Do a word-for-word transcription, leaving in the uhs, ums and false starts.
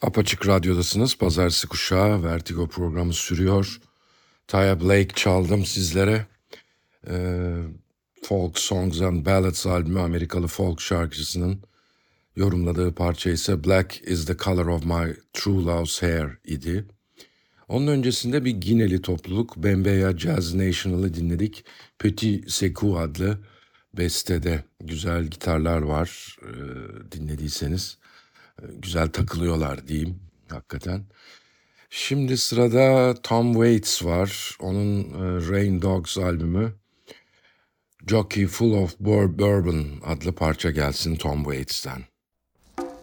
Apaçık Radyo'dasınız. Pazartesi kuşağı Vertigo programı sürüyor. Taya Blake çaldım sizlere. Ee, Folk Songs and Ballads albümü Amerikalı folk şarkıcısının yorumladığı parça ise Black is the Color of My True Love's Hair idi. Onun öncesinde bir Gineli topluluk Bembeya Jazz National'ı dinledik. Petit Sekou adlı bestede güzel gitarlar var, ee, dinlediyseniz. Güzel takılıyorlar diyeyim hakikaten. Şimdi sırada Tom Waits var. Onun e, Rain Dogs albümü Jockey Full of Bourbon adlı parça gelsin Tom Waits'ten.